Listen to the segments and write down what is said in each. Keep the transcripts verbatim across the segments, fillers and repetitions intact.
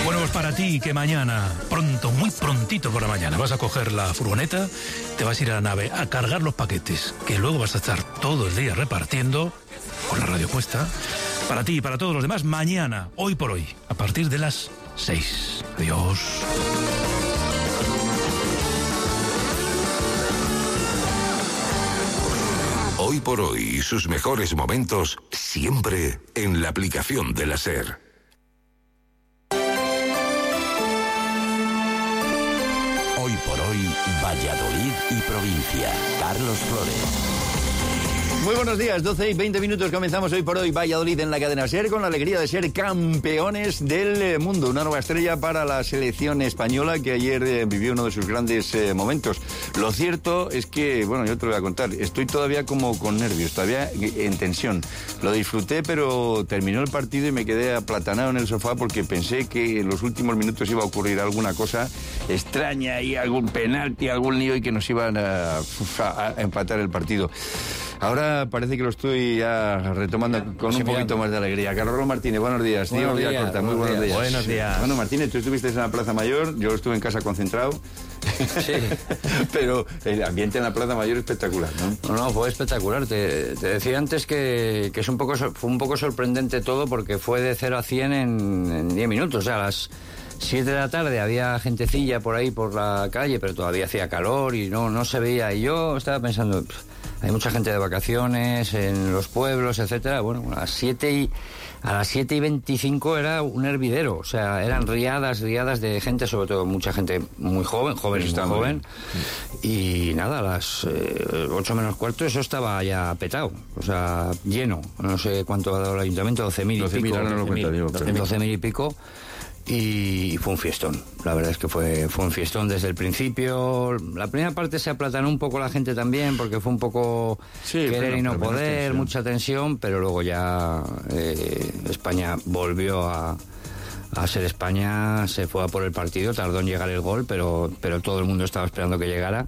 Bueno, pues para ti que mañana, pronto, muy prontito por la mañana, vas a coger la furgoneta, te vas a ir a la nave a cargar los paquetes, que luego vas a estar todo el día repartiendo, con la radio puesta. Para ti y para todos los demás, mañana, hoy por hoy, a partir de las seis. Adiós. Hoy por hoy y sus mejores momentos siempre en la aplicación de la SER. Hoy por hoy, Valladolid y provincia. Carlos Flores. Muy buenos días, doce y veinte minutos, comenzamos Hoy por Hoy Valladolid en la cadena SER con la alegría de ser campeones del mundo. Una nueva estrella para la selección española que ayer eh, vivió uno de sus grandes eh, momentos. Lo cierto es que, bueno, yo te lo voy a contar, estoy todavía como con nervios, todavía en tensión. Lo disfruté, pero terminó el partido y me quedé aplatanado en el sofá porque pensé que en los últimos minutos iba a ocurrir alguna cosa extraña y algún penalti, algún lío y que nos iban a, a, a empatar el partido. Ahora parece que lo estoy ya retomando con un poquito más de alegría. Carlos Martínez, buenos días. Buenos días, días corta, muy buenos días. días. Buenos días. Bueno, Martínez, tú estuviste en la Plaza Mayor, yo estuve en casa concentrado. Sí. Pero el ambiente en la Plaza Mayor es espectacular, ¿no? No, no, fue espectacular. Te, te decía antes que, que es un poco, fue un poco sorprendente todo porque fue de cero a cien en diez minutos. O sea, a las siete de la tarde había gentecilla por ahí por la calle, pero todavía hacía calor y no, no se veía. Y yo estaba pensando, hay mucha gente de vacaciones en los pueblos, etcétera. Bueno, a las siete y a las siete y veinticinco era un hervidero, o sea, eran riadas, riadas de gente, sobre todo mucha gente muy joven, joven y muy joven. Y nada, a las eh, ocho menos cuarto eso estaba ya petado, o sea, lleno. No sé cuánto ha dado el ayuntamiento, doce mil y pico. doce mil y pico. Y fue un fiestón, la verdad es que fue, fue un fiestón desde el principio. La primera parte se aplatanó un poco la gente también, porque fue un poco sí, querer y no poder, tensión. Mucha tensión, pero luego ya eh, España volvió a, a ser España, se fue a por el partido, tardó en llegar el gol, pero, pero todo el mundo estaba esperando que llegara.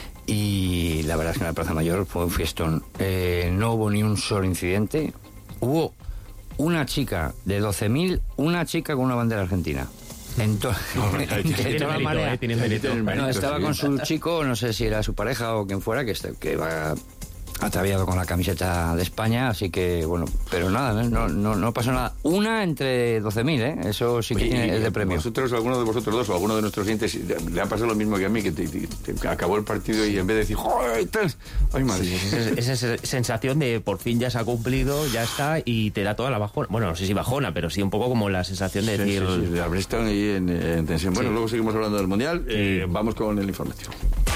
Y la verdad es que en la Plaza Mayor fue un fiestón. Eh, no hubo ni un solo incidente, hubo una chica de doce mil, una chica con una bandera argentina. En to- no, en tiene toda mérito, manera. Eh, tiene mérito. No, estaba con su chico, no sé si era su pareja o quien fuera, que, está, que va ataviado con la camiseta de España, así que bueno, pero nada, no, no, no pasó nada. Una entre doce mil, ¿eh? Eso sí que Oye, tiene, es de premio. ¿Vosotros, alguno de vosotros dos o alguno de nuestros clientes le ha pasado lo mismo que a mí, que te, te, te acabó el partido y en vez de decir ¡joder! ¡Ay, madre! Sí, esa, esa sensación de por fin ya se ha cumplido, ya está, y te da toda la bajona. Bueno, no sé si bajona, pero sí un poco como la sensación de sí, decir... Sí, sí, de haber estado ahí en, en tensión. Bueno, sí. Luego seguimos hablando del Mundial. Sí. Eh, vamos con el informativo.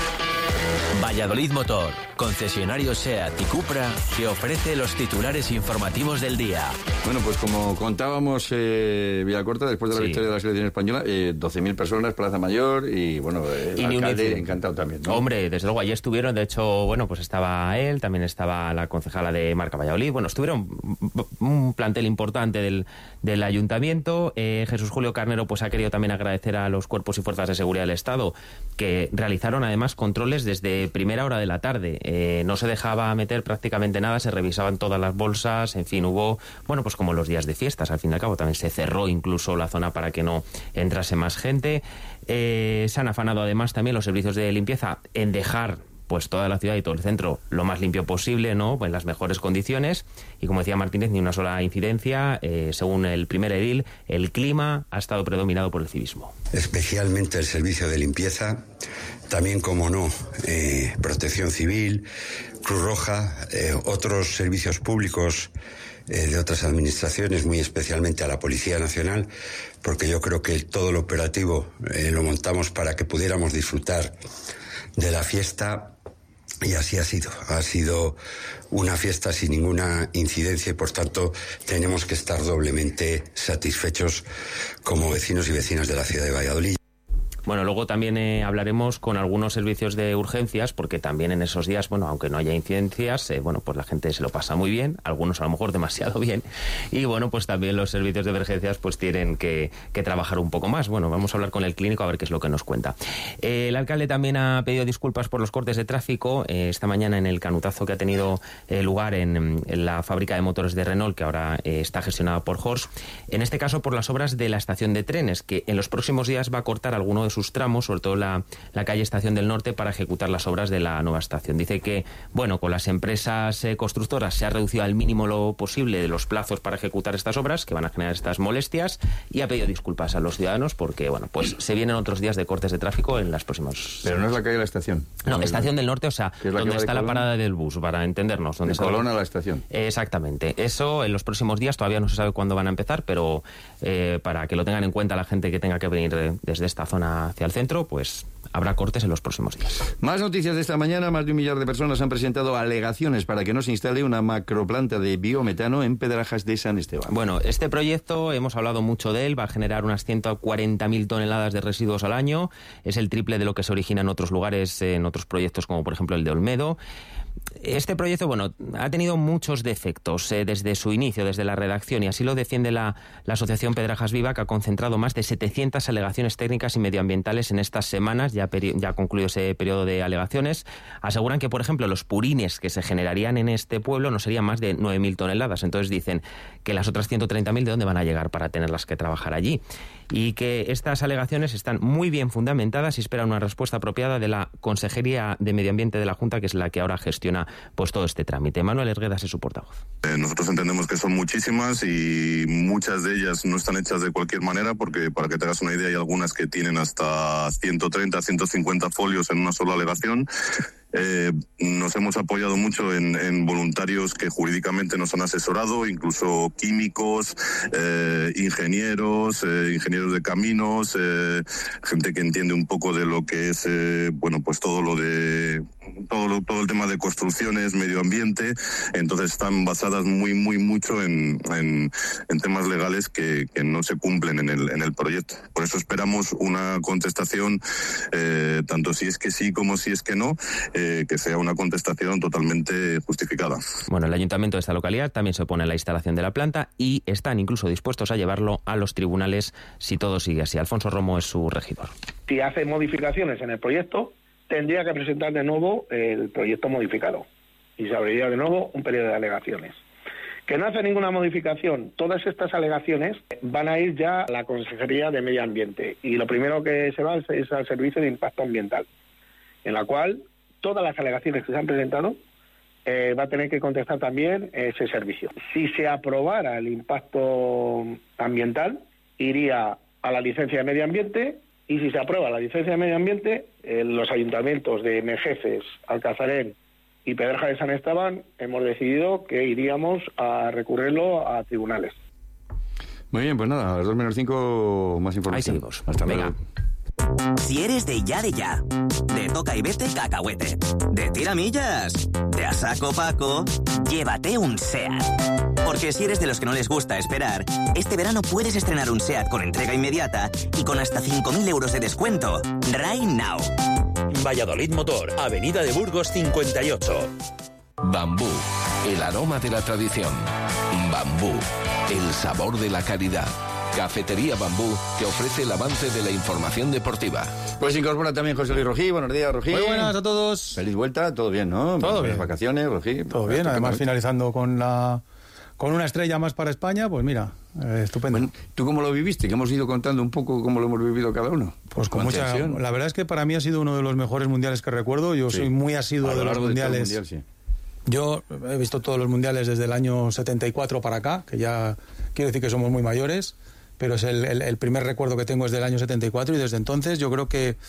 Valladolid Motor, concesionario SEAT y Cupra, que ofrece los titulares informativos del día. Bueno, pues como contábamos, eh, Villacorta, después de la sí. victoria de la selección española, eh, doce mil personas, Plaza Mayor, y bueno, eh, el y alcalde encantado también, ¿no? Hombre, desde luego, allí estuvieron, de hecho, bueno, pues estaba él, también estaba la concejala de Marca Valladolid, bueno, estuvieron un plantel importante del, del ayuntamiento. eh, Jesús Julio Carnero pues ha querido también agradecer a los cuerpos y fuerzas de seguridad del Estado, que realizaron además controles desde primera hora de la tarde. Eh, no se dejaba meter prácticamente nada, se revisaban todas las bolsas, en fin, hubo, bueno, pues como los días de fiestas, al fin y al cabo también se cerró incluso la zona para que no entrase más gente. Eh, se han afanado además también los servicios de limpieza en dejar pues toda la ciudad y todo el centro lo más limpio posible, ¿no? Pues en las mejores condiciones. Y como decía Martínez, ni una sola incidencia. Eh, según el primer edil, el clima ha estado predominado por el civismo. Especialmente el servicio de limpieza, también, como no, eh, Protección Civil, Cruz Roja, eh, otros servicios públicos eh, de otras administraciones, muy especialmente a la Policía Nacional, porque yo creo que todo el operativo eh, lo montamos para que pudiéramos disfrutar de la fiesta. Y así ha sido, ha sido una fiesta sin ninguna incidencia y por tanto tenemos que estar doblemente satisfechos como vecinos y vecinas de la ciudad de Valladolid. Bueno, luego también eh, hablaremos con algunos servicios de urgencias, porque también en esos días, bueno, aunque no haya incidencias, eh, bueno, pues la gente se lo pasa muy bien, algunos a lo mejor demasiado bien, y bueno, pues también los servicios de emergencias pues tienen que, que trabajar un poco más. Bueno, vamos a hablar con el clínico a ver qué es lo que nos cuenta. Eh, el alcalde también ha pedido disculpas por los cortes de tráfico eh, esta mañana en el canutazo que ha tenido eh, lugar en, en la fábrica de motores de Renault, que ahora eh, está gestionada por Horse, en este caso por las obras de la estación de trenes, que en los próximos días va a cortar alguno de sus tramos, sobre todo la, la calle Estación del Norte, para ejecutar las obras de la nueva estación. Dice que, bueno, con las empresas eh, constructoras se ha reducido al mínimo lo posible de los plazos para ejecutar estas obras, que van a generar estas molestias, y ha pedido disculpas a los ciudadanos porque, bueno, pues se vienen otros días de cortes de tráfico en las próximas... Pero no es la calle de la estación. No, Estación del Norte, o sea, donde está la parada del bus, para entendernos. Donde de Colón a la estación. Exactamente. Eso en los próximos días, todavía no se sabe cuándo van a empezar, pero eh, para que lo tengan en cuenta la gente que tenga que venir de, desde esta zona hacia el centro, pues habrá cortes en los próximos días. Más noticias de esta mañana. Más de un millar de personas han presentado alegaciones para que no se instale una macroplanta de biometano en Pedrajas de San Esteban. Bueno, este proyecto, hemos hablado mucho de él, va a generar unas ciento cuarenta mil toneladas de residuos al año. Es el triple de lo que se origina en otros lugares, en otros proyectos como por ejemplo el de Olmedo. Este proyecto, bueno, ha tenido muchos defectos eh, desde su inicio, desde la redacción, y así lo defiende la, la Asociación Pedrajas Viva, que ha concentrado más de setecientas alegaciones técnicas y medioambientales en estas semanas. Ya, peri- ya ha concluido ese periodo de alegaciones. Aseguran que, por ejemplo, los purines que se generarían en este pueblo no serían más de nueve mil toneladas. Entonces dicen que las otras ciento treinta mil, ¿de dónde van a llegar para tenerlas que trabajar allí? Y que estas alegaciones están muy bien fundamentadas y esperan una respuesta apropiada de la Consejería de Medio Ambiente de la Junta, que es la que ahora gestiona pues todo este trámite. Manuel Herguedas es su portavoz. Eh, nosotros entendemos que son muchísimas y muchas de ellas no están hechas de cualquier manera, porque para que te hagas una idea hay algunas que tienen hasta ciento treinta, ciento cincuenta folios en una sola alegación. Eh, nos hemos apoyado mucho en, en voluntarios que jurídicamente nos han asesorado, incluso químicos, eh, ingenieros, eh, ingenieros de caminos, eh, gente que entiende un poco de lo que es, eh, bueno, pues todo lo de todo lo, todo el tema de construcciones, medio ambiente. Entonces están basadas muy, muy mucho en, en, en temas legales que, que no se cumplen en el, en el proyecto. Por eso esperamos una contestación, eh, tanto si es que sí como si es que no. Eh, que sea una contestación totalmente justificada. Bueno, el ayuntamiento de esta localidad también se opone a la instalación de la planta y están incluso dispuestos a llevarlo a los tribunales si todo sigue así. Alfonso Romo es su regidor. Si hace modificaciones en el proyecto, tendría que presentar de nuevo el proyecto modificado y se abriría de nuevo un periodo de alegaciones. Que no hace ninguna modificación, todas estas alegaciones van a ir ya a la Consejería de Medio Ambiente y lo primero que se va es al Servicio de Impacto Ambiental, en la cual todas las alegaciones que se han presentado eh, va a tener que contestar también ese servicio. Si se aprobara el impacto ambiental, iría a la licencia de medio ambiente, y si se aprueba la licencia de medio ambiente, eh, los ayuntamientos de Mejeces, Alcazarén y Pedrajas de San Esteban hemos decidido que iríamos a recurrirlo a tribunales. Muy bien, pues nada, a las dos menos cinco más información. Ahí seguimos. Hasta Venga. luego. Si eres de ya de ya, de toca y vete cacahuete, de tiramillas, de a saco Paco, llévate un SEAT. Porque si eres de los que no les gusta esperar, este verano puedes estrenar un SEAT con entrega inmediata y con hasta cinco mil euros de descuento. Right now. Valladolid Motor, Avenida de Burgos cincuenta y ocho. Bambú, el aroma de la tradición. Bambú, el sabor de la calidad. Cafetería Bambú, que ofrece el avance de la información deportiva. Pues se incorpora también José Luis Rojí. Buenos días, Rojí. Muy buenas a todos. Feliz vuelta, todo bien, ¿no? Todo bien. Vacaciones, Rojí. Todo bien, además finalizando con la con una estrella más para España, pues mira, eh, estupendo. Bueno, ¿tú cómo lo viviste? Que hemos ido contando un poco cómo lo hemos vivido cada uno. Pues con, con mucha... tensión. La verdad es que para mí ha sido uno de los mejores mundiales que recuerdo. Yo sí. soy muy asiduo de los mundiales. De mundial, sí. Yo he visto todos los mundiales desde el año setenta y cuatro para acá, que ya quiere decir que somos muy mayores. Pero es el, el, el primer recuerdo que tengo es del año setenta y cuatro y desde entonces yo creo que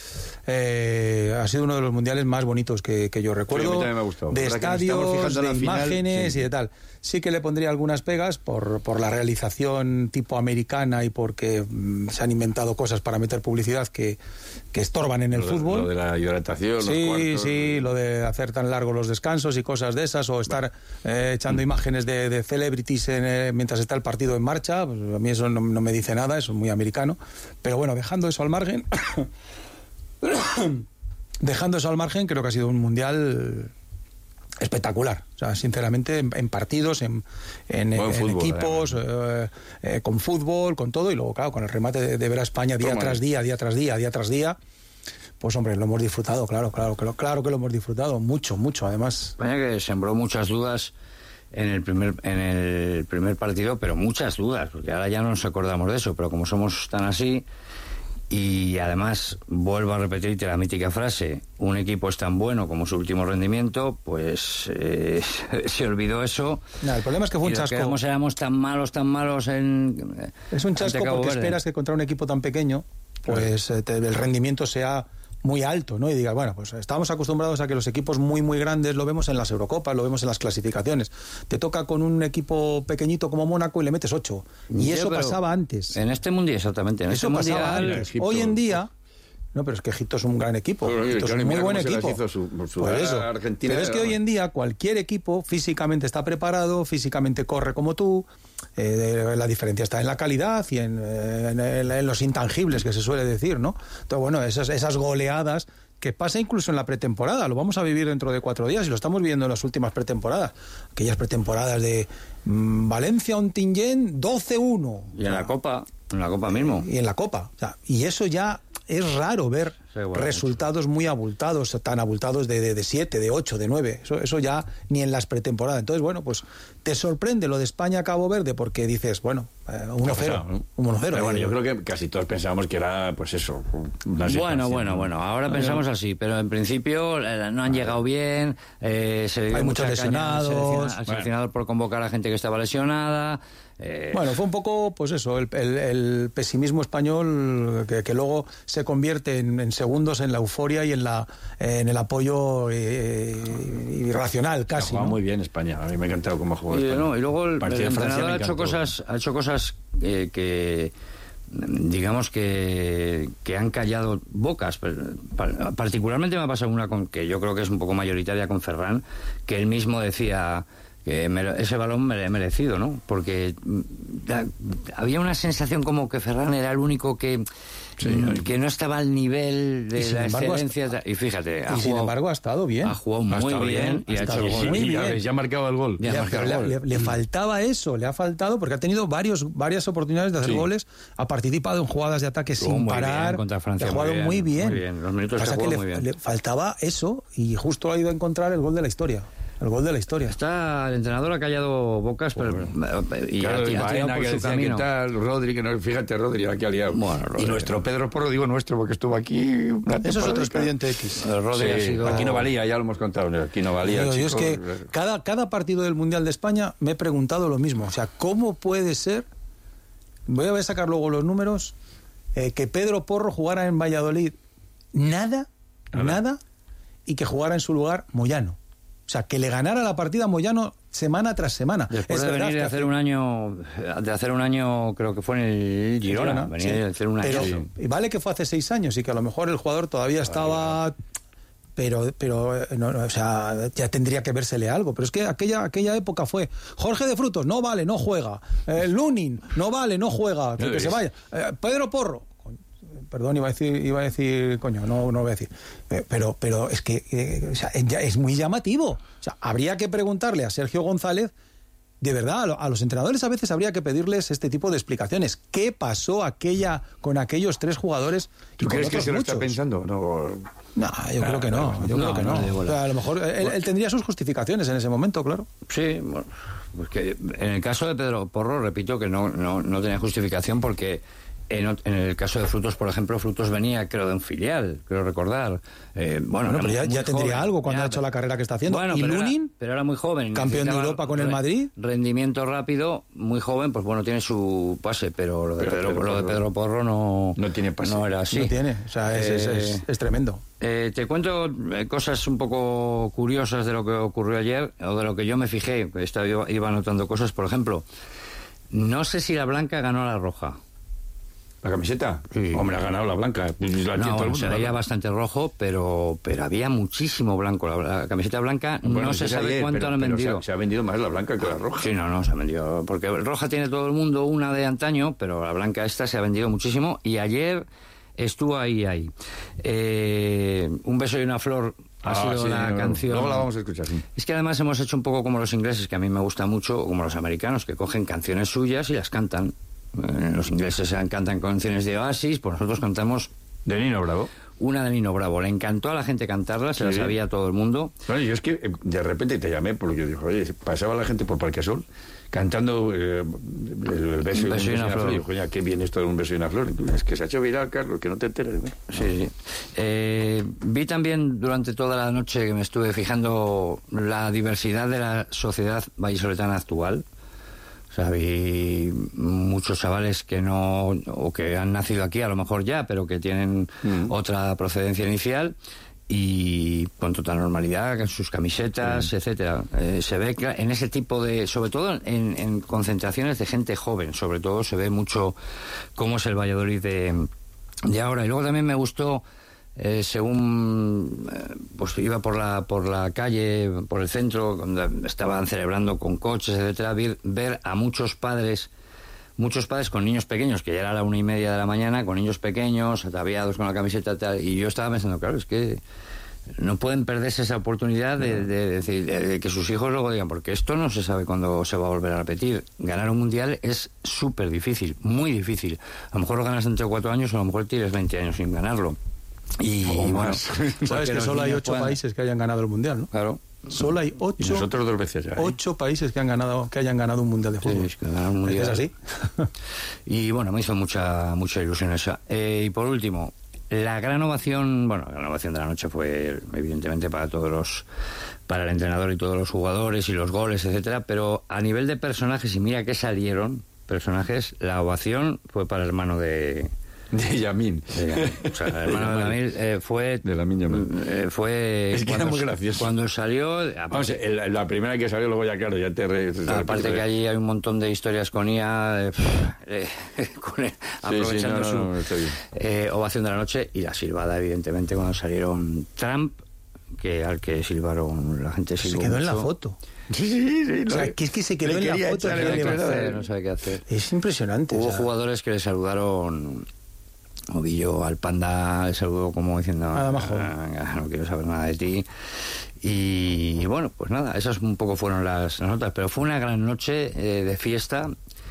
eh, ha sido uno de los mundiales más bonitos que, que yo recuerdo. Sí, a mí también me ha gustado. De estadios, de imágenes sí. y de tal. Sí que le pondría algunas pegas por, por la realización tipo americana y porque mm, se han inventado cosas para meter publicidad que, que estorban en el lo, fútbol. Lo de la hidratación, sí, los cuartos. Sí, lo de hacer tan largos los descansos y cosas de esas, o estar eh, echando mm. imágenes de, de celebrities en, eh, mientras está el partido en marcha. Pues a mí eso no, no me dice nada, eso es muy americano. Pero bueno, dejando eso al margen, Dejando eso al margen, creo que ha sido un mundial espectacular. O sea, sinceramente, en, en partidos, en, en, en fútbol, equipos, eh, eh, con fútbol, con todo, y luego, claro, con el remate de, de ver a España día tras es? día, día tras día, día tras día. Pues hombre, lo hemos disfrutado, claro, claro, claro, claro que lo hemos disfrutado, mucho, mucho, además. España que sembró muchas dudas en el primer en el primer partido, pero muchas dudas, porque ahora ya no nos acordamos de eso, pero como somos tan así, y además vuelvo a repetirte la mítica frase, un equipo es tan bueno como su último rendimiento, pues eh, se olvidó eso. No, el problema es que fue un chasco. Como éramos tan malos, tan malos en... Es un chasco porque Verde. Esperas que contra un equipo tan pequeño, pues claro. te, el rendimiento sea muy alto, ¿no? Y digas, bueno, pues estamos acostumbrados a que los equipos muy, muy grandes lo vemos en las Eurocopas, lo vemos en las clasificaciones. Te toca con un equipo pequeñito como Mónaco y le metes ocho. Y sí, eso pasaba antes. En este mundial, exactamente. En eso este pasaba mundial, antes. Egipto, Hoy en día... No, pero es que Egipto es un gran equipo. Pero, Egipto es un muy buen equipo. Su, su Por eso. Argentina pero es que hoy en día cualquier equipo físicamente está preparado, físicamente corre como tú. Eh, la diferencia está en la calidad y en, en, en, en los intangibles, que se suele decir, ¿no? Entonces, bueno, esas, esas goleadas que pasa incluso en la pretemporada, lo vamos a vivir dentro de cuatro días y lo estamos viendo en las últimas pretemporadas. Aquellas pretemporadas de mmm, Valencia-Ontinyent doce uno. Y en la Copa, en la Copa mismo. Y en la Copa. O sea, y eso ya... Es raro ver sí, bueno, resultados mucho. muy abultados, tan abultados de, de, de siete, de ocho, de nueve. Eso, eso ya ni en las pretemporadas. Entonces, bueno, pues te sorprende lo de España-Cabo Verde porque dices, bueno, eh, uno cero. uno cero. Pero bueno, yo creo que casi todos pensábamos que era, pues eso. Una bueno, bueno, bueno. Ahora no, pensamos no. así, pero en principio eh, no han llegado bien. Eh, se Hay muchos lesionados. Al seleccionador bueno. por convocar a gente que estaba lesionada. Eh... Bueno, fue un poco, pues eso, el, el, el pesimismo español que, que luego se convierte en, en segundos en la euforia y en la en el apoyo eh, irracional casi. Ha ¿no? muy bien España, a mí me ha encantado cómo ha jugado y, España. No, y luego el, el entrenador ha hecho cosas, ha hecho cosas eh, que digamos que, que han callado bocas. Particularmente me ha pasado una con que yo creo que es un poco mayoritaria con Ferran, que él mismo decía que ese balón me lo he merecido, ¿no? Porque había una sensación como que Ferran era el único que sí, que no estaba al nivel de la excelencia. Está, y fíjate, y ha sin jugado, embargo ha estado bien. Ha jugado muy ha bien, bien y ha hecho el gol. Muy bien. Ya, ya ha marcado el gol. Le, marcado le, el gol. Le, le faltaba eso, le ha faltado porque ha tenido varios, varias oportunidades de hacer sí. goles, ha participado en jugadas de ataque Estuvo sin muy parar, bien contra Francia, ha jugado muy bien. Muy bien. Los minutos Pasa que, que le, muy bien. le faltaba eso y justo ha ido a encontrar el gol de la historia. El gol de la historia. Está, el entrenador ha callado bocas, pero bueno. y claro, ha, ha Baena, por que su decía camino. que tal, Rodri, que no, fíjate, Rodri, aquí ha liado. Bueno, Rodri, y nuestro Pedro Porro, digo nuestro, porque estuvo aquí una Eso es otro expediente X. Rodri sí, ha sido... Aquí no valía, ya lo hemos contado, aquí no valía. Yo, chico, yo es que cada, cada partido del Mundial de España me he preguntado lo mismo. O sea, ¿cómo puede ser? Voy a sacar luego los números. Eh, que Pedro Porro jugara en Valladolid nada, nada, nada, y que jugara en su lugar Moyano. O sea, que le ganara la partida a Moyano semana tras semana. Después es de venir de hacer un año, de hacer un año, creo que fue en el Girona. Girona venía sí. de hacer un año. Pero, sí. Y vale que fue hace seis años y que a lo mejor el jugador todavía estaba... Pero, pero no, no, o sea, ya tendría que vérsele algo. Pero es que aquella, aquella época fue Jorge de Frutos, no vale, no juega. Eh, Lunin, no vale, no juega. Que se vaya. Eh, Pedro Porro. Perdón, iba a decir, iba a decir, coño, no, no voy a decir. Pero, pero es que eh, o sea, es muy llamativo. O sea, habría que preguntarle a Sergio González, de verdad, a los entrenadores a veces habría que pedirles este tipo de explicaciones. ¿Qué pasó aquella con aquellos tres jugadores? ¿Tú crees que se lo está pensando? No, no yo creo que no. Yo no, creo que no. no. O sea, a lo mejor él, él tendría sus justificaciones en ese momento, claro. Sí, bueno, pues que en el caso de Pedro Porro, repito que no, no, no tenía justificación porque En, en el caso de Frutos, por ejemplo, Frutos venía, creo, de un filial, creo recordar. Eh, bueno, bueno, pero ya, ya tendría joven, algo cuando ya, ha hecho la carrera que está haciendo. Bueno, ¿Y pero Lunin? Era, pero era muy joven. Campeón de Europa con el Madrid. Rendimiento rápido, muy joven, pues bueno, tiene su pase, pero lo de, pero, Pedro, pero, lo de Pedro Porro no, no tiene pase. No era así. No tiene, o sea, es, eh, es, es, es tremendo. Eh, te cuento cosas un poco curiosas de lo que ocurrió ayer, o de lo que yo me fijé. Estaba, iba anotando cosas, por ejemplo, no sé si la blanca ganó a la roja. ¿La camiseta? Sí. Hombre, ha ganado la blanca. La no, bueno, se veía bastante rojo, pero pero había muchísimo blanco. La, la camiseta blanca bueno, no se sabe ayer, cuánto pero, han vendido. Se ha, se ha vendido más la blanca que la roja. Sí, no, no, se ha vendido. Porque roja tiene todo el mundo una de antaño, pero la blanca esta se ha vendido muchísimo. Y ayer estuvo ahí, ahí. Eh, un beso y una flor ha ah, sido sí, la no, canción. Luego la vamos a escuchar, sí. Es que además hemos hecho un poco como los ingleses, que a mí me gusta mucho, o como los americanos, que cogen canciones suyas y las cantan. Eh, los ingleses cantan canciones de Oasis, pues nosotros cantamos... De Nino Bravo. Una de Nino Bravo. Le encantó a la gente cantarla, se sí. la sabía todo el mundo. Bueno, yo es que eh, de repente te llamé porque yo dije, oye, pasaba la gente por Parquesol cantando eh, el, el beso, un beso y una, una flor. flor. Y yo, coña, qué bien esto de un beso y una flor. Es que se ha hecho viral, Carlos, que no te enteres de mí. Sí, sí. Eh, vi también durante toda la noche que me estuve fijando la diversidad de la sociedad vallisoletana actual. O sea, vi muchos chavales que no, o que han nacido aquí a lo mejor ya, pero que tienen mm. otra procedencia inicial y con total normalidad, con sus camisetas, mm. etcétera. Eh, se ve que en ese tipo de, sobre todo en, en concentraciones de gente joven, sobre todo se ve mucho cómo es el Valladolid de, de ahora. Y luego también me gustó, Eh, según eh, pues iba por la por la calle, por el centro, donde estaban celebrando con coches, etcétera, ver, ver a muchos padres, muchos padres con niños pequeños, que ya era la una y media de la mañana, con niños pequeños, ataviados con la camiseta, tal, y yo estaba pensando, claro, es que no pueden perderse esa oportunidad de, de, de, de, de que sus hijos luego digan, porque esto no se sabe cuándo se va a volver a repetir. Ganar un mundial es súper difícil, muy difícil. A lo mejor lo ganas entre cuatro años, o a lo mejor tienes veinte años sin ganarlo. Y oh, bueno, sabes que solo hay ocho puedan... países que hayan ganado el mundial, ¿no? Claro. Solo hay ocho. Y nosotros dos veces ya. ¿eh? Ocho países que han ganado, que hayan ganado un mundial de fútbol. Sí, es que ganaron un mundial. ¿Es así? Y bueno, me hizo mucha mucha ilusión esa. Eh, y por último, la gran ovación, bueno, la gran ovación de la noche fue evidentemente para todos los, para el entrenador y todos los jugadores y los goles, etcétera. Pero a nivel de personajes, y mira que salieron personajes, la ovación fue para el hermano de De Yamin. De Yamin. O sea, el hermano de Yamin eh, fue... De Lamin Yamin. Eh, fue... Es que era muy gracioso. Cuando salió... Aparte, Vamos, el, la primera que salió, luego ya, claro, ya te... Re, te aparte te que allí hay un montón de historias con I A, eh, eh, con él, aprovechando sí, sí, no, no, no, su eh, ovación de la noche, y la silbada, evidentemente, cuando salieron Trump, que al que silbaron la gente silbó se quedó mucho. En la foto. Sí, sí, sí. O sea, que es que se quedó en la foto. No sabe, qué hacer, no sabe qué hacer. Es impresionante. Hubo o sea... jugadores que le saludaron... Ovillo al Panda le saludó como diciendo nada mejor. Ah, no quiero saber nada de ti. Y, y bueno, pues nada, esas un poco fueron las, las notas, pero fue una gran noche eh, de fiesta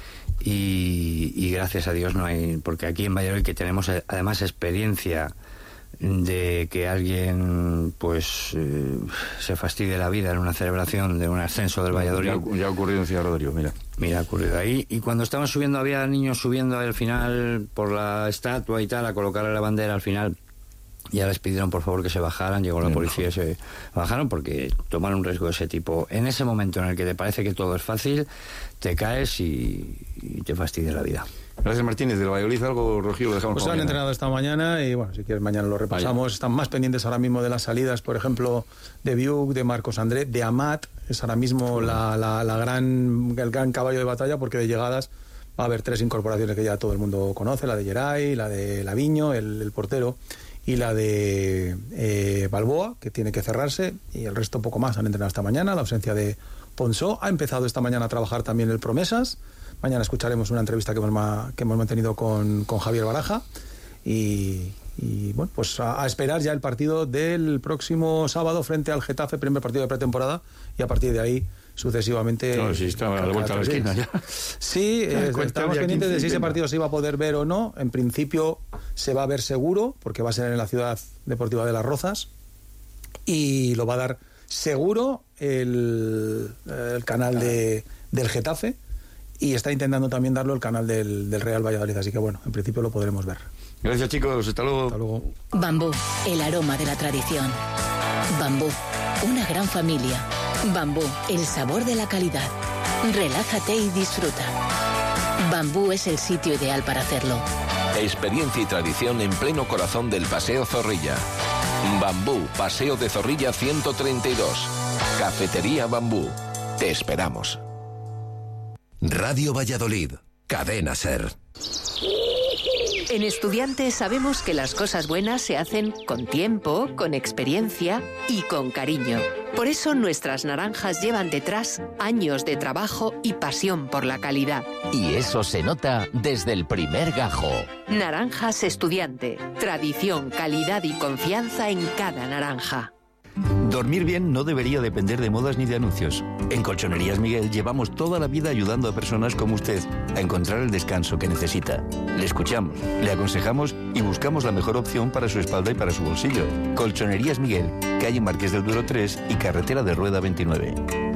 y, y gracias a Dios no hay, porque aquí en Valladolid, que tenemos además experiencia de que alguien pues eh, se fastidie la vida en una celebración de un ascenso del Valladolid. Ya, ya ha ocurrido en Ciudad Rodrigo, mira. Mira, ha ocurrido ahí. Y cuando estaban subiendo, había niños subiendo al final por la estatua y tal, a colocarle la bandera al final. Ya les pidieron por favor que se bajaran, llegó la policía y se bajaron, porque tomar un riesgo de ese tipo en ese momento en el que te parece que todo es fácil, te caes y, y te fastidia la vida. Gracias, Martínez. Del Valladolid, algo, Rocío, lo dejamos. Pues han mañana. entrenado esta mañana y, bueno, si quieres mañana lo repasamos. Vaya. Están más pendientes ahora mismo de las salidas, por ejemplo, de Biuk, de Marcos André, de Amat. Es ahora mismo la, la, la gran, el gran caballo de batalla, porque de llegadas va a haber tres incorporaciones que ya todo el mundo conoce: la de Geray, la de Laviño, el, el portero, y la de eh, Balboa, que tiene que cerrarse, y el resto poco más. Han entrenado esta mañana, la ausencia de Ponsó. Ha empezado esta mañana a trabajar también el Promesas. Mañana escucharemos una entrevista que hemos, que hemos mantenido con, con Javier Baraja. Y, y bueno, pues a, a esperar ya el partido del próximo sábado frente al Getafe, primer partido de pretemporada, y a partir de ahí sucesivamente... No, sí, está a la vuelta a la esquina ya. Sí, eh, estamos pendientes de si ese partido se iba a poder ver o no. En principio se va a ver seguro, porque va a ser en la Ciudad Deportiva de Las Rozas, y lo va a dar seguro el, el canal de, del Getafe, y está intentando también darlo el canal del, del Real Valladolid, así que bueno, en principio lo podremos ver. Gracias, chicos, hasta luego. Hasta luego. Bambú, el aroma de la tradición. Bambú, una gran familia. Bambú, el sabor de la calidad. Relájate y disfruta. Bambú es el sitio ideal para hacerlo. Experiencia y tradición en pleno corazón del Paseo Zorrilla. Bambú, Paseo de Zorrilla ciento treinta y dos. Cafetería Bambú. Te esperamos. Radio Valladolid, Cadena SER. En Estudiante sabemos que las cosas buenas se hacen con tiempo, con experiencia y con cariño. Por eso nuestras naranjas llevan detrás años de trabajo y pasión por la calidad. Y eso se nota desde el primer gajo. Naranjas Estudiante. Tradición, calidad y confianza en cada naranja. Dormir bien no debería depender de modas ni de anuncios. En Colchonerías Miguel llevamos toda la vida ayudando a personas como usted a encontrar el descanso que necesita. Le escuchamos, le aconsejamos y buscamos la mejor opción para su espalda y para su bolsillo. Colchonerías Miguel, calle Marqués del Duero tres y carretera de Rueda veintinueve.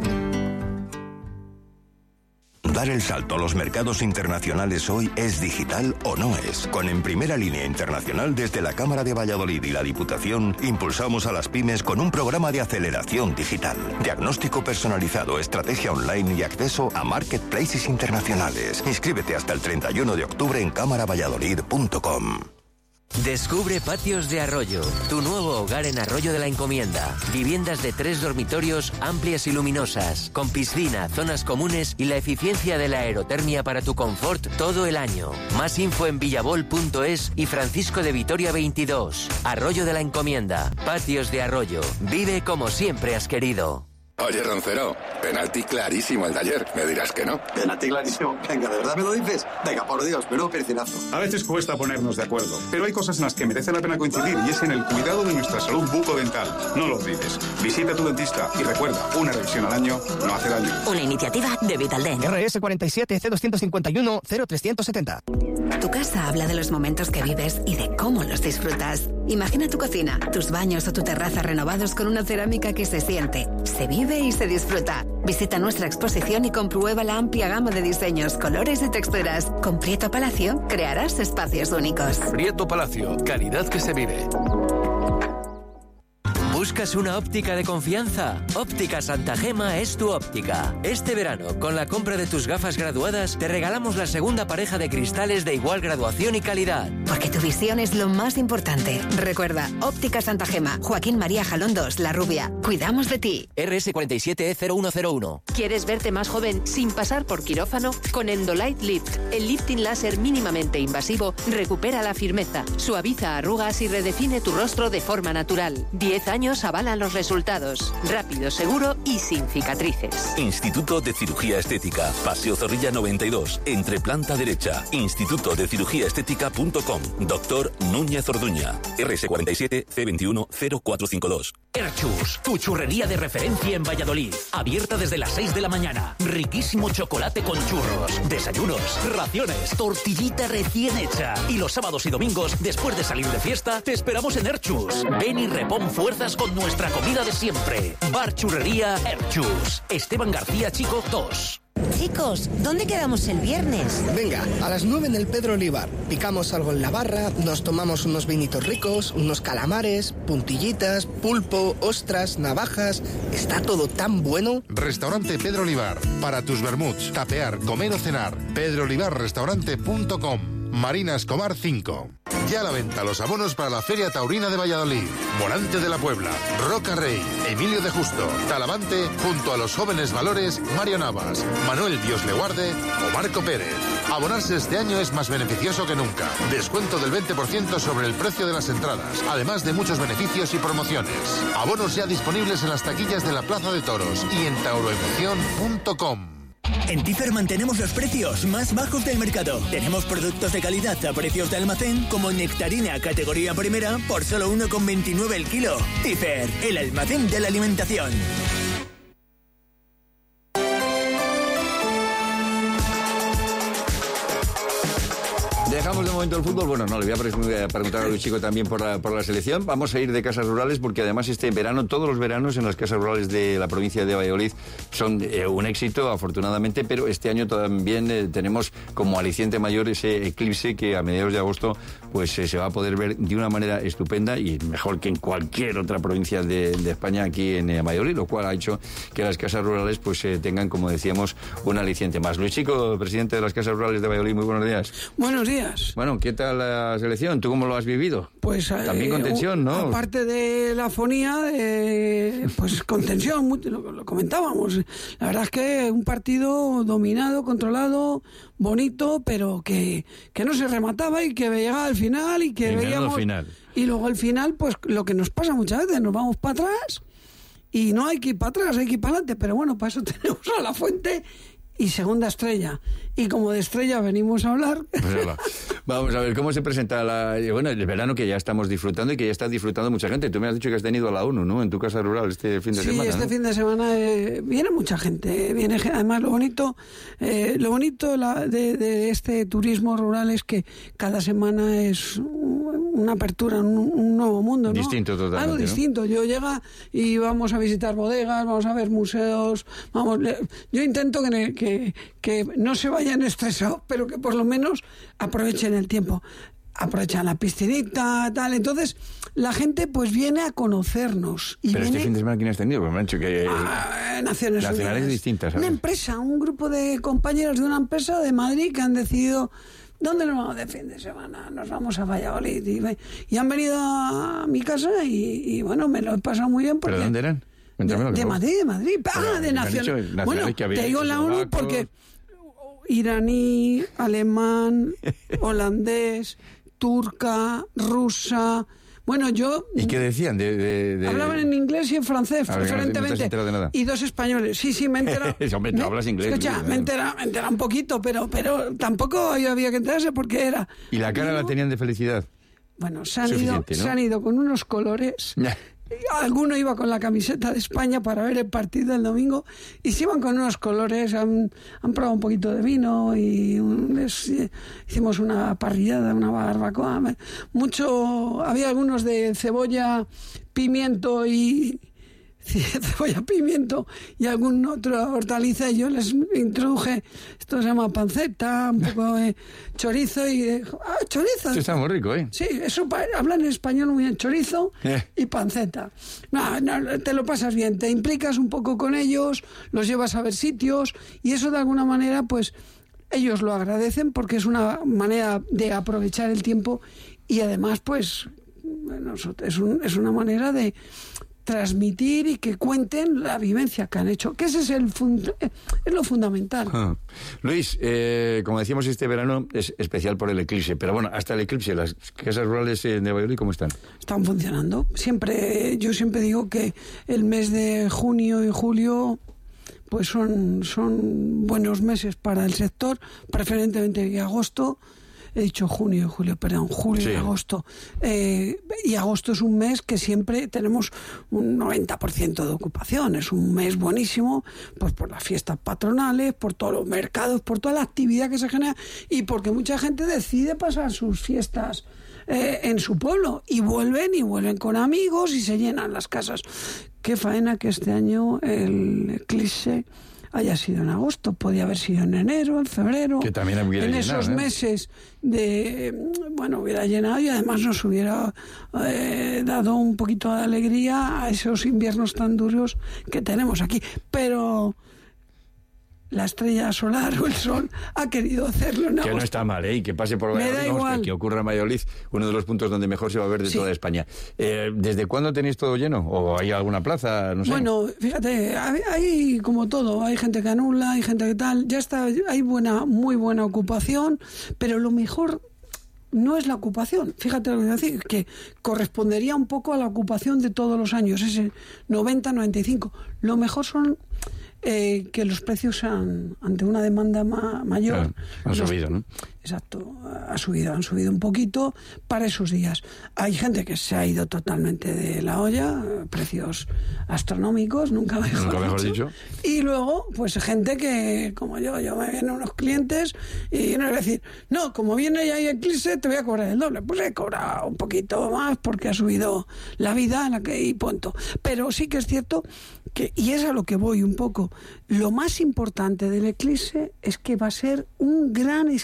Dar el salto a los mercados internacionales hoy es digital o no es. Con En Primera Línea Internacional desde la Cámara de Valladolid y la Diputación impulsamos a las pymes con un programa de aceleración digital. Diagnóstico personalizado, estrategia online y acceso a marketplaces internacionales. Inscríbete hasta el treinta y uno de octubre en cámara valladolid punto com. Descubre Patios de Arroyo, tu nuevo hogar en Arroyo de la Encomienda. Viviendas de tres dormitorios amplias y luminosas, con piscina, zonas comunes y la eficiencia de la aerotermia para tu confort todo el año. Más info en villabol punto es y Francisco de Vitoria veintidós. Arroyo de la Encomienda, Patios de Arroyo. Vive como siempre has querido. Oye, Roncero, penalti clarísimo el de ayer. Me dirás que no. Penalti clarísimo. Venga, ¿de verdad me lo dices? Venga, por Dios, menudo percinazo. A veces cuesta ponernos de acuerdo, pero hay cosas en las que merece la pena coincidir y es en el cuidado de nuestra salud bucodental. No lo olvides. Visita a tu dentista y recuerda, una revisión al año no hace daño. Una iniciativa de Vitaldent. R S cuarenta y siete C doscientos cincuenta y uno cero trescientos setenta. Tu casa habla de los momentos que vives y de cómo los disfrutas. Imagina tu cocina, tus baños o tu terraza renovados con una cerámica que se siente, se vive y se disfruta. Visita nuestra exposición y comprueba la amplia gama de diseños, colores y texturas. Con Prieto Palacio crearás espacios únicos. Prieto Palacio, calidad que se vive. ¿Buscas una óptica de confianza? Óptica Santa Gema es tu óptica. Este verano, con la compra de tus gafas graduadas, te regalamos la segunda pareja de cristales de igual graduación y calidad. Porque tu visión es lo más importante. Recuerda, Óptica Santa Gema, Joaquín María Jalón dos, La Rubia. Cuidamos de ti. R S cuarenta y siete E cero uno cero uno. ¿Quieres verte más joven sin pasar por quirófano? Con Endolight Lift, el lifting láser mínimamente invasivo recupera la firmeza, suaviza arrugas y redefine tu rostro de forma natural. diez años avalan los resultados. Rápido, seguro y sin cicatrices. Instituto de Cirugía Estética, Paseo Zorrilla noventa y dos, entre planta derecha. Instituto de Cirugía Estética punto com. Doctor Núñez Orduña. R S cuarenta y siete C veintiuno cero cuatro cinco dos. Erchus, tu churrería de referencia en Valladolid. Abierta desde las seis de la mañana. Riquísimo chocolate con churros, desayunos, raciones, tortillita recién hecha. Y los sábados y domingos, después de salir de fiesta, te esperamos en Erchus. Ven y repon fuerzas con nuestra comida de siempre. Bar Churrería Erchus. Esteban García Chico dos. Chicos, ¿dónde quedamos el viernes? Venga, a las nueve en el Pedro Olivar. Picamos algo en la barra, nos tomamos unos vinitos ricos, unos calamares, puntillitas, pulpo, ostras, navajas. Está todo tan bueno. Restaurante Pedro Olivar. Para tus vermuts, tapear, comer o cenar. pedro olivar restaurante punto com. Marina Escobar cinco. Ya a la venta los abonos para la Feria Taurina de Valladolid. Morante de la Puebla, Roca Rey, Emilio de Justo, Talavante, junto a los jóvenes valores Mario Navas, Manuel Dios le guarde o Marco Pérez. Abonarse este año es más beneficioso que nunca. Descuento del veinte por ciento sobre el precio de las entradas, además de muchos beneficios y promociones. Abonos ya disponibles en las taquillas de la Plaza de Toros y en tauroemoción punto com. En Tifer mantenemos los precios más bajos del mercado. Tenemos productos de calidad a precios de almacén como nectarina categoría primera por solo uno con veintinueve el kilo. Tifer, el almacén de la alimentación. Dejamos de momento el fútbol. Bueno, no, le voy a, pre voy a preguntar a Luis Chico también por la, por la selección. Vamos a ir de casas rurales porque además este verano, todos los veranos en las casas rurales de la provincia de Valladolid son eh, un éxito, afortunadamente, pero este año también eh, tenemos como aliciente mayor ese eclipse que a mediados de agosto pues eh, se va a poder ver de una manera estupenda y mejor que en cualquier otra provincia de, de España aquí en eh, Valladolid, lo cual ha hecho que las casas rurales pues eh, tengan, como decíamos, un aliciente más. Luis Chico, presidente de las casas rurales de Valladolid, muy buenos días. Buenos días. Bueno, Verano, ¿qué tal la selección? ¿Tú cómo lo has vivido? Pues también eh, con tensión, ¿no? Aparte de la fonía, eh, pues con tensión, muy, lo, lo comentábamos. La verdad es que un partido dominado, controlado, bonito, pero que, que no se remataba y que llegaba al final y que y veíamos... Final. Y luego al final, pues lo que nos pasa muchas veces, nos vamos para atrás y no hay que ir para atrás, hay que ir para adelante, pero bueno, para eso tenemos a La Fuente y Segunda Estrella. Y como de estrella venimos a hablar... Pues vamos a ver, ¿cómo se presenta la, bueno, el verano que ya estamos disfrutando y que ya está disfrutando mucha gente? Tú me has dicho que has tenido a la ONU, ¿no?, en tu casa rural este fin de sí, semana. Sí, este ¿no? fin de semana eh, viene mucha gente. Viene, además, lo bonito eh, lo bonito la, de, de este turismo rural es que cada semana es una apertura, un, un nuevo mundo, ¿no? Distinto totalmente, Algo distinto. ¿no? Yo llega y vamos a visitar bodegas, vamos a ver museos, vamos... Yo intento que, que, que no se vayan estresados, pero que por lo menos aprovechen el tiempo. Aprovechan la piscinita, tal. Entonces, la gente pues viene a conocernos. Y pero viene... este fin de semana, ¿quién has tenido? Pues me han dicho que... Ah, Naciones Nacionales Unidas. distintas, ¿sabes? Una empresa, un grupo de compañeros de una empresa de Madrid que han decidido... ¿Dónde nos vamos de fin de semana? Nos vamos a Valladolid. Y, y han venido a mi casa y, y, bueno, me lo he pasado muy bien. Porque ¿Pero dónde eran? De, de Madrid, de Madrid. Ah, de Nacional. Bueno, te digo la ONU porque iraní, alemán, holandés, turca, rusa... Bueno, yo... ¿Y qué decían? De, de, de... Hablaban en inglés y en francés, ver, preferentemente. No, no de nada. Y dos españoles. Sí, sí, me he enterado. Hombre, tú me, hablas inglés. Escucha, ¿no? me he enterado, me he enterado un poquito, pero, pero tampoco había que enterarse porque era... ¿Y la cara y, la tenían de felicidad? Bueno, se han, ido, ¿no? se han ido con unos colores... Alguno iba con la camiseta de España para ver el partido el domingo y se iban con unos colores, han, han probado un poquito de vino y un, les, hicimos una parrillada, una barbacoa. Mucho, había algunos de cebolla, pimiento y... cebolla, pimiento y algún otro hortaliza, y yo les introduje, esto se llama panceta, un poco de chorizo y de, ah, chorizo. Esto está muy rico, ¿eh? Sí, eso hablan en español muy bien, chorizo eh. y panceta. No, no, te lo pasas bien, te implicas un poco con ellos, los llevas a ver sitios y eso de alguna manera, pues ellos lo agradecen porque es una manera de aprovechar el tiempo y además, pues, bueno, es, un, es una manera de transmitir y que cuenten la vivencia que han hecho, que ese es el fund- es lo fundamental. Ah. Luis, eh, como decíamos, este verano es especial por el eclipse, pero bueno, hasta el eclipse, las casas rurales de Valladolid, ¿cómo están? Están funcionando. Siempre, yo siempre digo que el mes de junio y julio pues son, son buenos meses para el sector, preferentemente y agosto. He dicho junio y julio, perdón, julio sí. y agosto. Eh, y agosto es un mes que siempre tenemos un noventa por ciento de ocupación. Es un mes buenísimo, pues por las fiestas patronales, por todos los mercados, por toda la actividad que se genera y porque mucha gente decide pasar sus fiestas eh, en su pueblo y vuelven y vuelven con amigos y se llenan las casas. Qué faena que este año el eclipse haya sido en agosto, podía haber sido en enero, en febrero, que también hubiera en llenado, esos ¿eh? meses de, bueno, hubiera llenado y además nos hubiera eh, dado un poquito de alegría a esos inviernos tan duros que tenemos aquí, pero la estrella solar o el sol ha querido hacerlo en agosto. Que no está mal, ¿eh? Y que pase por Valladolid, Me da vamos, igual. que, que ocurra en Valladolid, uno de los puntos donde mejor se va a ver de Sí. toda España. Eh, ¿Desde cuándo tenéis todo lleno? ¿O hay alguna plaza? No sé. Bueno, fíjate, hay, hay como todo, hay gente que anula, hay gente que tal, ya está, hay buena, muy buena ocupación, pero lo mejor no es la ocupación, fíjate lo que voy a decir, que correspondería un poco a la ocupación de todos los años, ese noventa, noventa y cinco. Lo mejor son eh, que los precios sean, ante una demanda ma- mayor... Claro, han los- subido, ¿no? Exacto, ha subido, han subido un poquito para esos días. Hay gente que se ha ido totalmente de la olla, eh, precios astronómicos, nunca mejor, Nunca mejor dicho. dicho. Y luego, pues gente que, como yo, yo me vienen unos clientes y no es decir, no, como viene ya hay eclipse, te voy a cobrar el doble. Pues he cobrado un poquito más porque ha subido la vida la que, y punto. Pero sí que es cierto que, y es a lo que voy un poco, lo más importante del eclipse es que va a ser un gran escaparate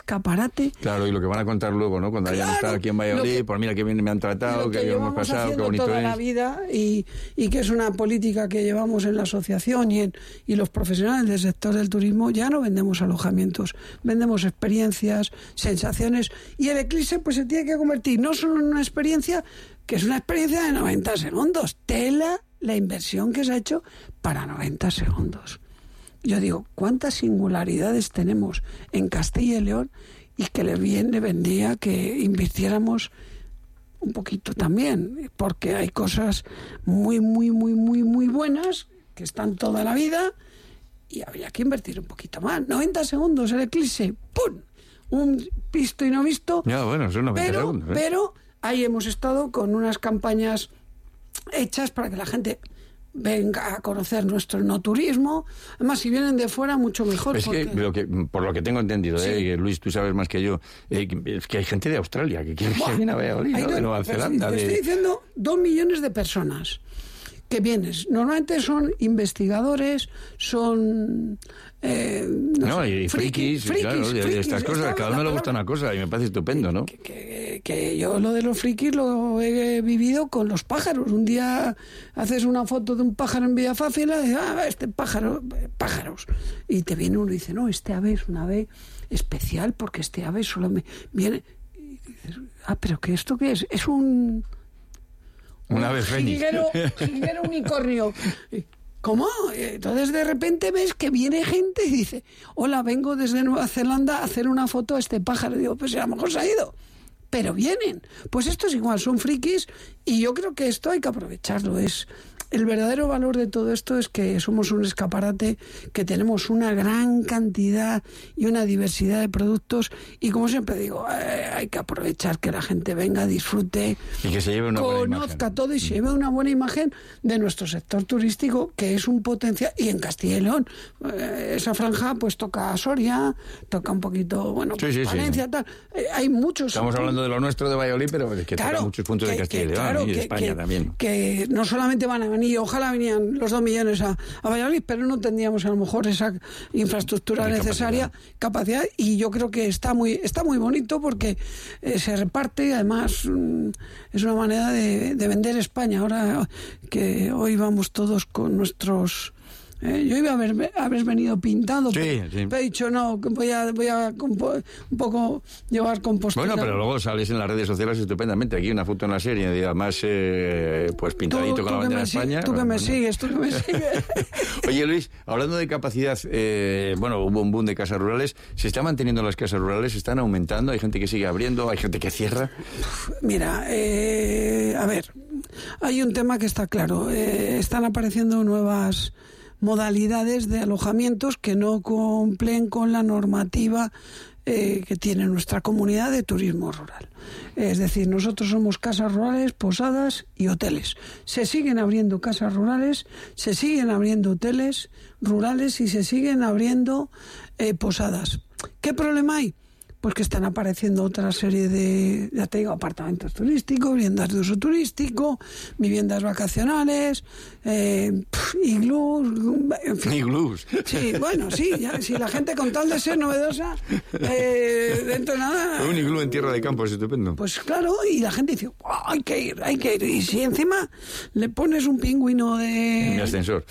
escaparate. Claro, y lo que van a contar luego, ¿no? Cuando claro, hayan estado aquí en Valladolid, que, pues mira qué bien me han tratado, qué bien hemos pasado, qué bonito toda es. la vida y, y que es una política que llevamos en la asociación y, en, y los profesionales del sector del turismo. Ya no vendemos alojamientos, vendemos experiencias, sensaciones, y el Eclipse pues se tiene que convertir no solo en una experiencia, que es una experiencia de noventa segundos. Tela la inversión que se ha hecho para noventa segundos. Yo digo, ¿cuántas singularidades tenemos en Castilla y León? Y que le bien le vendría que invirtiéramos un poquito también, porque hay cosas muy, muy, muy, muy, muy buenas que están toda la vida y habría que invertir un poquito más. noventa segundos el Eclipse, ¡pum! Un visto y no visto. Ya, bueno, son noventa pero, segundos. ¿eh? Pero ahí hemos estado con unas campañas hechas para que la gente venga a conocer nuestro no turismo. Además, si vienen de fuera, mucho mejor. Es porque... que, lo que por lo que tengo entendido, sí. eh, Luis, tú sabes más que yo, eh, es que hay gente de Australia que quiere que viene a Valladolid, ¿no? De Nueva Zelanda. Te de... estoy diciendo dos millones de personas que vienen. Normalmente son investigadores, son... Eh, no, no sé, y frikis, frikis, claro, frikis, de, de estas frikis, cosas, cada uno le gusta una cosa y me parece estupendo, ¿no? Que, que, que yo lo de los frikis lo he vivido con los pájaros. Un día haces una foto de un pájaro en Villafácil y dices, ah, este pájaro, pájaros. Y te viene uno y dice, no, este ave es un ave especial porque este ave solo me viene... Y dices, ah, pero ¿qué esto qué es? Es un... Un ave fénix. Jilguero, jilguero unicornio. ¿Cómo? Entonces de repente ves que viene gente y dice, hola, vengo desde Nueva Zelanda a hacer una foto a este pájaro. Y digo, pues a lo mejor se ha ido. Pero vienen. Pues esto es igual, son frikis y yo creo que esto hay que aprovecharlo. Es el verdadero valor de todo esto es que somos un escaparate, que tenemos una gran cantidad y una diversidad de productos y como siempre digo, eh, hay que aprovechar que la gente venga, disfrute, y que se lleve una buena conozca imagen. todo y se lleve una buena imagen de nuestro sector turístico, que es un potencial. Y en Castilla y León, eh, esa franja pues toca Soria, toca un poquito, bueno, sí, sí, Valencia, sí. tal. Eh, hay muchos. Estamos hablando de lo nuestro de Valladolid, pero es que claro, toca muchos puntos que, de Castilla que, y León claro, y de que, España que, también. Que no solamente van a venir, ojalá venían los dos millones a, a Valladolid, pero no tendríamos a lo mejor esa infraestructura Hay necesaria, capacidad. capacidad, y yo creo que está muy está muy bonito porque eh, se reparte y además mm, es una manera de, de vender España. Ahora que hoy vamos todos con nuestros... Eh, yo iba a haber, haber venido pintado, sí, pero, sí. pero he dicho no, voy a, voy a compo, un poco llevar compostura. Bueno, pero luego sales en las redes sociales estupendamente. Aquí una foto en la serie, y además eh, pues pintadito tú, con tú la bandera de sigue, España. Tú que me bueno. sigues, tú que me sigues. Oye, Luis, hablando de capacidad, eh, bueno, hubo un boom de casas rurales. ¿Se están manteniendo las casas rurales? ¿Se están aumentando? ¿Hay gente que sigue abriendo? ¿Hay gente que cierra? Mira, eh, a ver, hay un tema que está claro. Eh, están apareciendo nuevas modalidades de alojamientos que no cumplen con la normativa eh, que tiene nuestra comunidad de turismo rural. Es decir, nosotros somos casas rurales, posadas y hoteles. Se siguen abriendo casas rurales, se siguen abriendo hoteles rurales y se siguen abriendo eh, posadas. ¿Qué problema hay? Pues que están apareciendo otra serie de, ya te digo, apartamentos turísticos, viviendas de uso turístico, viviendas vacacionales, eh, pff, iglús, en fin. Iglús. Sí, bueno, sí, ya, si la gente con tal de ser novedosa, eh, dentro de nada... Un iglú en tierra de campo es estupendo. Pues claro, y la gente dice, oh, hay que ir, hay que ir. Y si encima le pones un pingüino de... En ascensor.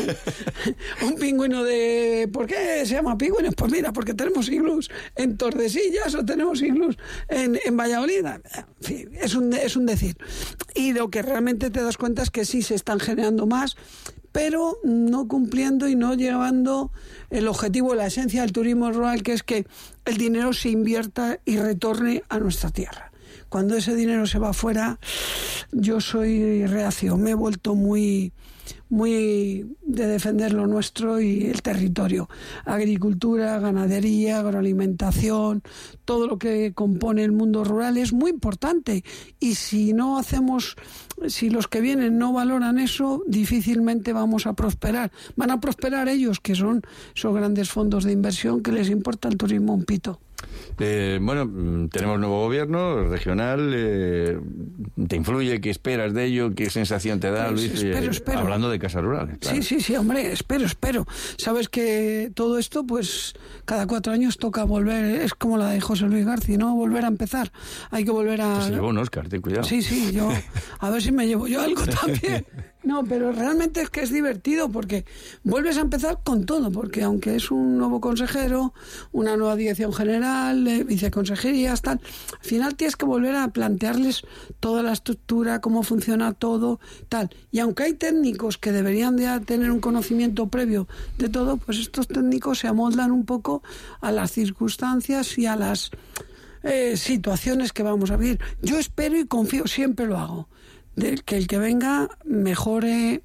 un pingüino de... ¿Por qué se llama pingüino? Pues mira, porque tenemos iglús en Tordesillas o tenemos iglús en, en Valladolid. En fin, es un, es un decir. Y lo que realmente te das cuenta es que sí se están generando más, pero no cumpliendo y no llevando el objetivo, la esencia del turismo rural, que es que el dinero se invierta y retorne a nuestra tierra. Cuando ese dinero se va afuera, yo soy reacio, me he vuelto muy... muy de defender lo nuestro y el territorio. Agricultura, ganadería, agroalimentación, todo lo que compone el mundo rural es muy importante. Y si no hacemos, si los que vienen no valoran eso, difícilmente vamos a prosperar. Van a prosperar ellos, que son esos grandes fondos de inversión que les importa el turismo un pito. Eh, bueno, tenemos nuevo gobierno regional, eh, ¿te influye? ¿Qué esperas de ello? ¿Qué sensación te da, pues Luis? Espero, eh, espero. Hablando de casas rurales. Claro. Sí, sí, sí, hombre, espero, espero. Sabes que todo esto, pues cada cuatro años toca volver, es como la de José Luis García, ¿no? Volver a empezar. Hay que volver a... Pues se llevó un Oscar, ten cuidado. Sí, sí, yo, a ver si me llevo yo algo también. No, pero realmente es que es divertido porque vuelves a empezar con todo, porque aunque es un nuevo consejero, una nueva dirección general, eh, viceconsejerías, tal, al final tienes que volver a plantearles toda la estructura, cómo funciona todo, tal. Y aunque hay técnicos que deberían de tener un conocimiento previo de todo, pues estos técnicos se amoldan un poco a las circunstancias y a las eh, situaciones que vamos a vivir. Yo espero y confío, siempre lo hago, de que el que venga mejore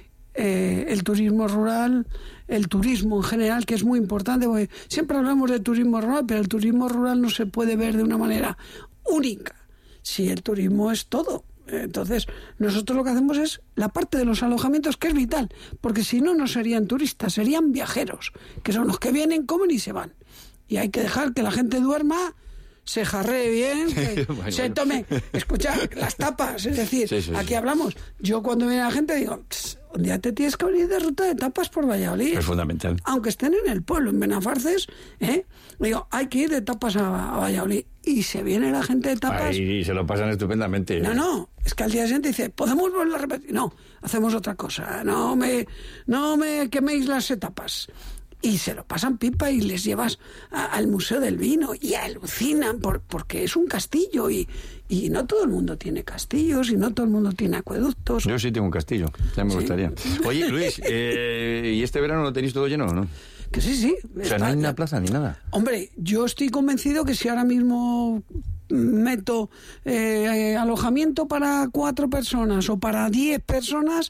eh, el turismo rural, el turismo en general, que es muy importante, porque siempre hablamos de turismo rural, pero el turismo rural no se puede ver de una manera única, si el turismo es todo. Entonces, nosotros lo que hacemos es la parte de los alojamientos, que es vital, porque si no, no serían turistas, serían viajeros, que son los que vienen, comen y se van. Y hay que dejar que la gente duerma, se jarree bien, que bueno, se tome, escucha, las tapas, es decir, sí, sí, aquí sí. hablamos, yo cuando viene la gente digo, un día te tienes que venir de ruta de tapas por Valladolid. Es fundamental. Aunque estén en el pueblo, en Benafarces, ¿eh? Digo, hay que ir de tapas a, a Valladolid. Y se viene la gente de tapas. Ay, y se lo pasan estupendamente. No, no, es que al día siguiente dice, ¿podemos volver a repetir? No, hacemos otra cosa, no me, no me queméis las etapas. Y se lo pasan pipa y les llevas a, al Museo del Vino y alucinan por, porque es un castillo y, y no todo el mundo tiene castillos y no todo el mundo tiene acueductos. Yo sí tengo un castillo, ya me ¿Sí? gustaría. Oye, Luis, eh, ¿y este verano lo tenéis todo lleno o no? Que sí, sí. O sea, no hay una plaza ni nada. Hombre, yo estoy convencido que si ahora mismo meto eh, alojamiento para cuatro personas o para diez personas,